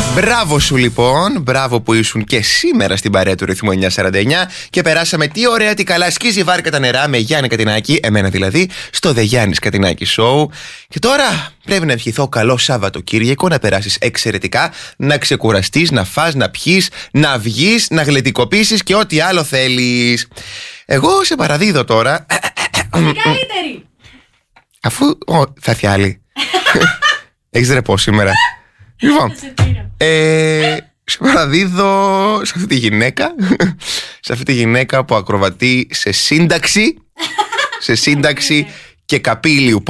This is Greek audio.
Μπράβο σου λοιπόν, μπράβο που ήσουν και σήμερα στην παρέα του Ρυθμού 949 και περάσαμε τι ωραία, τι καλά, σκίζει βάρκα τα νερά με Γιάννη Κατινάκη, εμένα δηλαδή, στο The Γιάννης Κατινάκη Show. Και τώρα πρέπει να ευχηθώ καλό Σαββατοκύριακο, να περάσεις εξαιρετικά, να ξεκουραστείς, να φας, να πιείς, να βγεις, να γλεντικοποιήσεις και ό,τι άλλο θέλεις. Εγώ σε παραδίδω τώρα. Καλύτερη! Αφού θα έρθει άλλη. Έχεις ρεπό σήμερα. Λοιπόν, σε παραδίδω σε αυτή τη γυναίκα που ακροβατεί σε σύνταξη και καπήλιου.